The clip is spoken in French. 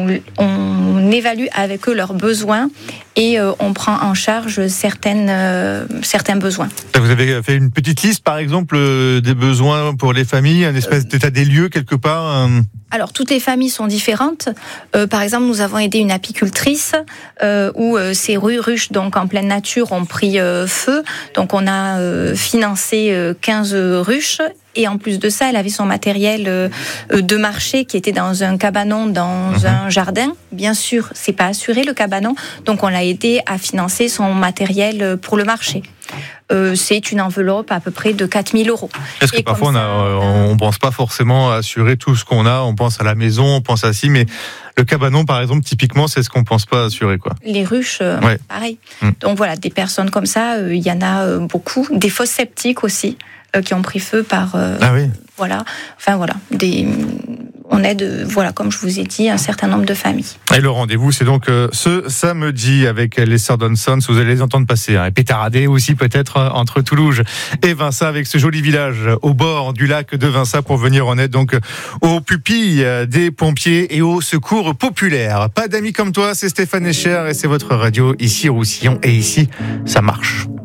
on évalue avec eux leurs besoins et on prend en charge certains besoins. Vous avez fait une petite liste, par exemple, des besoins pour les familles, un espèce d'état des lieux quelque part Alors, toutes les familles sont différentes. Par exemple, nous avons aidé une apicultrice où ces ruches, donc en pleine nature, ont pris feu. Donc, on a financé 15 ruches. Et en plus de ça, elle avait son matériel de marché qui était dans un cabanon, dans un jardin. Bien sûr, c'est pas assuré le cabanon, donc on l'a aidé à financer son matériel pour le marché. C'est une enveloppe à peu près de 4 000 €. Est-ce que parfois on pense pas forcément à assurer tout ce qu'on a, on pense à la maison, on pense à mais le cabanon, par exemple, typiquement, c'est ce qu'on pense pas assurer, quoi. Les ruches, pareil. Donc voilà, des personnes comme ça, il y en a beaucoup. Des fosses septiques aussi, qui ont pris feu par... Voilà. Enfin voilà, on aide, voilà, comme je vous ai dit, un certain nombre de familles. Et le rendez-vous, c'est donc ce samedi avec les Sœurs d'Onsons. Vous allez les entendre passer, et pétarader aussi peut-être entre Toulouse et Vinça, avec ce joli village au bord du lac de Vinça, pour venir en aide donc aux pupilles des pompiers et au secours populaire. Pas d'amis comme toi, c'est Stéphane Escher et c'est votre radio ici Roussillon, et ici ça marche.